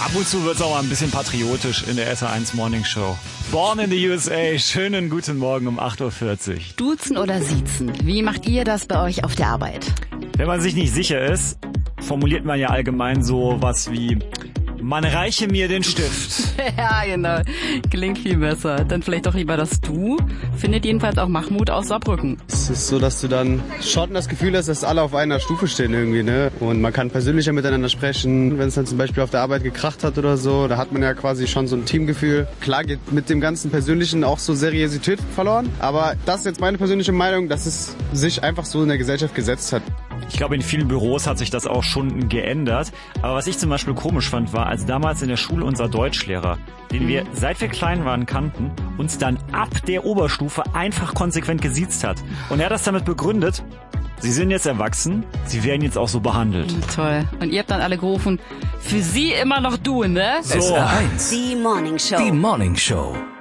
Ab und zu wird's auch mal ein bisschen patriotisch in der SR1 Morning Show. Born in the USA, schönen guten Morgen um 8.40 Uhr. Duzen oder siezen? Wie macht ihr das bei euch auf der Arbeit? Wenn man sich nicht sicher ist, formuliert man ja allgemein so was wie: Man reiche mir den Stift. Ja, genau. Klingt viel besser. Dann vielleicht doch lieber das Du. Findet jedenfalls auch Mahmoud aus Saarbrücken. Es ist so, dass du dann schon das Gefühl hast, dass alle auf einer Stufe stehen irgendwie, ne? Und man kann persönlicher miteinander sprechen. Wenn es dann zum Beispiel auf der Arbeit gekracht hat oder so, da hat man ja quasi schon so ein Teamgefühl. Klar geht mit dem ganzen Persönlichen auch so Seriosität verloren. Aber das ist jetzt meine persönliche Meinung, dass es sich einfach so in der Gesellschaft gesetzt hat. Ich glaube, in vielen Büros hat sich das auch schon geändert. Aber was ich zum Beispiel komisch fand, war, als damals in der Schule unser Deutschlehrer, den wir, seit wir klein waren, kannten, uns dann ab der Oberstufe einfach konsequent gesiezt hat. Und er hat das damit begründet: Sie sind jetzt erwachsen, Sie werden jetzt auch so behandelt. Toll. Und ihr habt dann alle gerufen, für Sie immer noch du, ne? So. SR1. Die Morning Show. Die Morning Show.